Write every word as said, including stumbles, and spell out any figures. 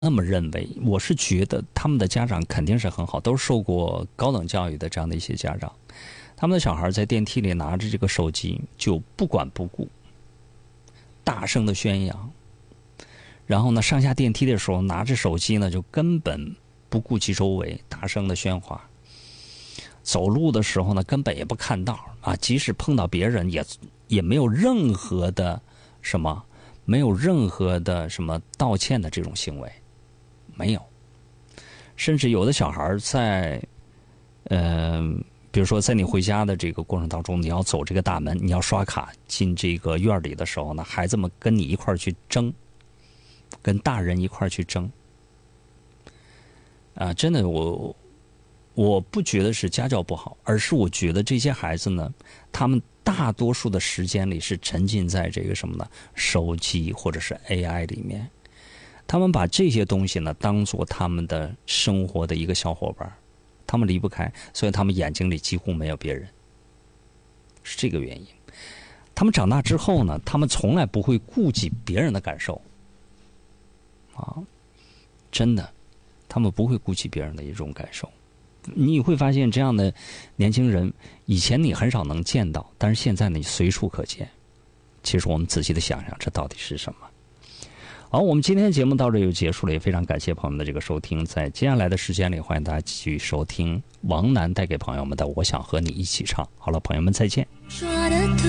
那么认为，我是觉得他们的家长肯定是很好，都是受过高等教育的这样的一些家长，他们的小孩在电梯里拿着这个手机就不管不顾，大声的宣扬，然后呢上下电梯的时候拿着手机呢就根本不顾及周围，大声的喧哗，走路的时候呢根本也不看道啊，即使碰到别人也也没有任何的什么，没有任何的什么道歉的这种行为。没有，甚至有的小孩在，呃，比如说在你回家的这个过程当中，你要走这个大门，你要刷卡进这个院里的时候呢，孩子们跟你一块儿去争，跟大人一块儿去争，啊，真的，我我不觉得是家教不好，而是我觉得这些孩子呢，他们大多数的时间里是沉浸在这个什么呢，手机或者是 A I 里面。他们把这些东西呢当做他们的生活的一个小伙伴，他们离不开，所以他们眼睛里几乎没有别人，是这个原因。他们长大之后呢，他们从来不会顾及别人的感受，啊，真的，他们不会顾及别人的一种感受。你会发现这样的年轻人，以前你很少能见到，但是现在呢，你随处可见。其实我们仔细的想想，这到底是什么？好，我们今天的节目到这就结束了，也非常感谢朋友们的这个收听。在接下来的时间里，欢迎大家继续收听王楠带给朋友们的《我想和你一起唱》。好了，朋友们再见。说的